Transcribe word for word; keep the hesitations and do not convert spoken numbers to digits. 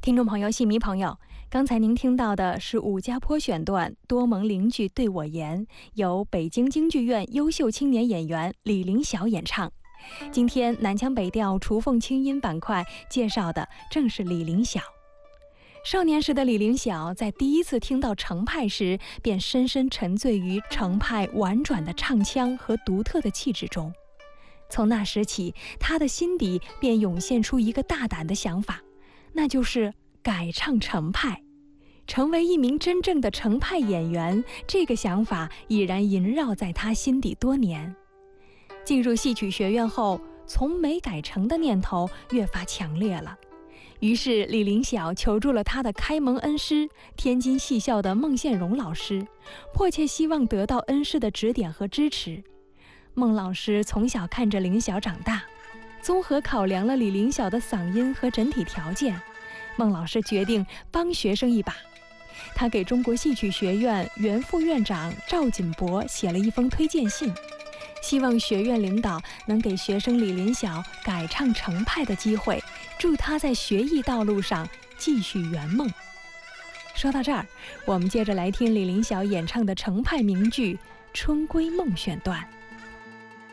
听众朋友、戏迷朋友，刚才您听到的是武家坡选段《多蒙邻居对我言》，由北京京剧院优秀青年演员李凌晓演唱。今天南腔北调雏凤清音板块介绍的正是李凌晓。少年时的李凌晓在第一次听到程派时，便深深沉醉于程派婉转的唱腔和独特的气质中。从那时起，他的心底便涌现出一个大胆的想法，那就是改唱程派，成为一名真正的程派演员。这个想法已然萦绕在他心底多年。进入戏曲学院后，从没改成的念头越发强烈了。于是李凌晓求助了他的开蒙恩师，天津戏校的孟宪荣老师，迫切希望得到恩师的指点和支持。孟老师从小看着凌晓长大，综合考量了李凌晓的嗓音和整体条件，孟老师决定帮学生一把。他给中国戏曲学院原副院长赵锦博写了一封推荐信，希望学院领导能给学生李凌晓改唱程派的机会，助他在学艺道路上继续圆梦。说到这儿，我们接着来听李凌晓演唱的程派名剧《春闺梦》选段。